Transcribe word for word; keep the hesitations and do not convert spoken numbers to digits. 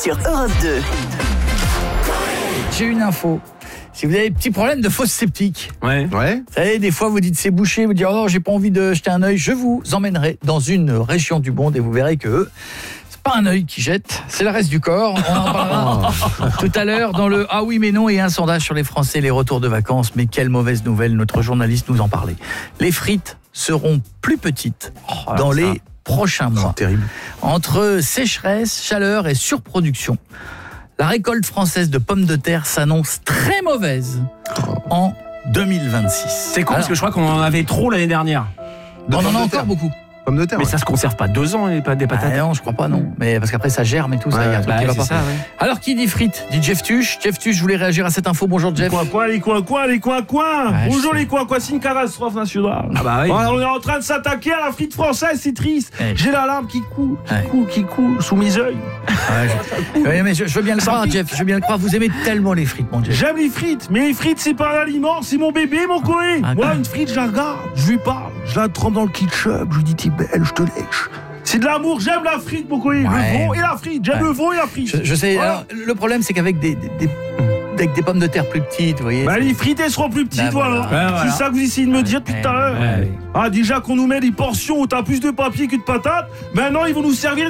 sur Europe deux. J'ai une info. Si vous avez des petits problèmes de fosse septique, Ouais. Ouais. vous savez, des fois vous dites c'est bouché, vous dites oh j'ai pas envie de jeter un œil, je vous emmènerai dans une région du monde et vous verrez que c'est pas un œil qui jette, c'est le reste du corps. On en parlera tout à l'heure dans le ah oui mais non et un sondage sur les Français, les retours de vacances. Mais quelle mauvaise nouvelle, notre journaliste nous en parlait. Les frites seront plus petites oh, dans les ça. prochains mois. C'est terrible. Entre sécheresse, chaleur et surproduction, la récolte française de pommes de terre s'annonce très mauvaise en deux mille vingt-six. C'est con parce que je crois qu'on en avait trop l'année dernière. On en a encore beaucoup. Pommes de terre. Mais ouais. Ça se conserve pas deux ans les pâtes des patates. Ah non, je crois pas non. Mais parce qu'après ça germe et tout, ça ouais, y a un truc bah, qui va pas. Ça, ouais. Alors qui dit frites dit Jeff Tuche. Jeff Tuche, je voulais réagir à cette info. Bonjour Jeff. Quoi quoi les quoi quoi les quoi quoi. Ouais, Bonjour les quoi quoi, c'est une catastrophe nationale. Ah bah oui. On est en train de s'attaquer à la frite française, c'est triste. Ouais. J'ai la larme qui coule, qui ouais. coule, qui coule sous mes yeux. Ouais, je... ouais, mais je, je veux bien le croire Jeff, je veux bien le croire, vous aimez tellement les frites mon Jeff. J'aime les frites, mais les frites c'est pas un aliment, c'est mon bébé mon coé. Ah, Moi une frite, je la regarde, je lui parle, je la trempe dans le ketchup, je lui dis t'es belle, je te lèche. C'est de l'amour, j'aime la frite, mon coé. Ouais. Le veau et la frite, j'aime ouais. le veau et la frite. Je, je sais, voilà. Alors, le problème c'est qu'avec des, des, des, avec des pommes de terre plus petites, vous voyez. Bah, les frites elles seront plus petites, bah, voilà. Ouais, voilà. C'est ça que vous essayez de me dire depuis tout à l'heure. Ouais, ouais. Ah, déjà qu'on nous met des portions où t'as plus de papier que de patates, maintenant ils vont nous servir